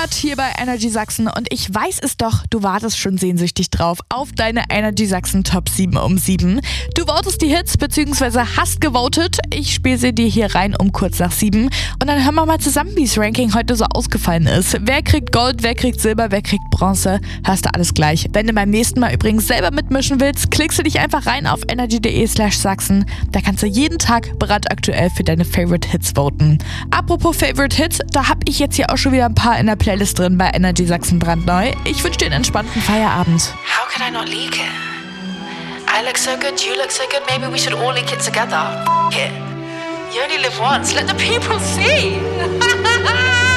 Monat hier bei Energy Sachsen und ich weiß es doch, du wartest schon sehnsüchtig drauf auf deine Energy Sachsen Top 7 um 7. Du votest die Hits bzw. hast gewotet. Ich spiele sie dir hier rein um kurz nach 7 und dann hören wir mal zusammen, wie das Ranking heute so ausgefallen ist. Wer kriegt Gold, wer kriegt Silber, wer kriegt Bronze, hörst du alles gleich. Wenn du beim nächsten Mal übrigens selber mitmischen willst, klickst du dich einfach rein auf energy.de/Sachsen. Da kannst du jeden Tag brandaktuell für deine Favorite Hits voten. Apropos Favorite Hits, da habe ich jetzt hier auch schon wieder ein paar in der Playlist drin bei Energy Sachsen brandneu. Ich wünsche dir einen entspannten Feierabend. How could I not leak it? I look so good, you look so good, maybe we should all leak it together. F it. You only live once, let the people see.